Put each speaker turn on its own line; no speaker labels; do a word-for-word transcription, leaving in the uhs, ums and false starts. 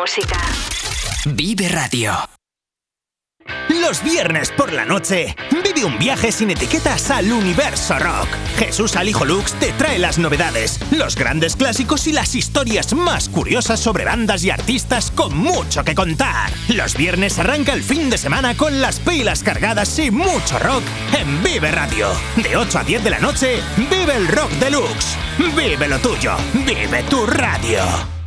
música.
Vive Radio.
Los viernes por la noche, vive un viaje sin etiquetas al universo rock. Jesús Alijo Lux te trae las novedades, los grandes clásicos y las historias más curiosas sobre bandas y artistas con mucho que contar. Los viernes arranca el fin de semana con las pilas cargadas y mucho rock en Vive Radio. De ocho a diez de la noche, vive el rock deluxe. Vive lo tuyo, vive tu radio.